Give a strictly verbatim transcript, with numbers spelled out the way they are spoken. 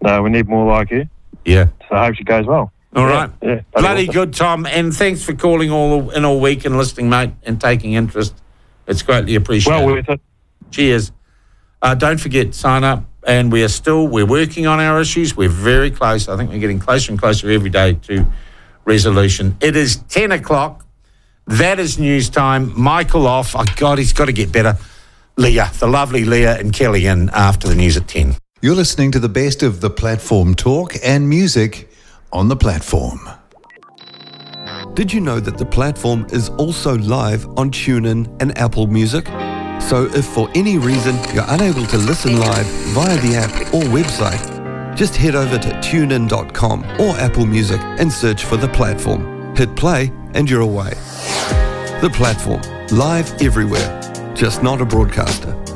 So we need more like you. Yeah. So I hope she goes well. All right. Yeah, yeah, Bloody awesome. good, Tom. And thanks for calling all in all week and listening, mate, and taking interest. It's greatly appreciated. Well worth it. Cheers. Uh, don't forget, sign up. And we are still, we're working on our issues. We're very close. I think we're getting closer and closer every day to resolution. It is ten o'clock. That is news time. Michael off. Oh, God, he's got to get better. Leah, the lovely Leah and Kelly in after the news at ten. You're listening to the best of the platform talk and music on the platform. Did you know that the platform is also live on TuneIn and Apple Music? So if for any reason you're unable to listen live via the app or website, just head over to tune in dot com or Apple Music and search for the platform. Hit play and you're away. The platform, live everywhere, just not a broadcaster.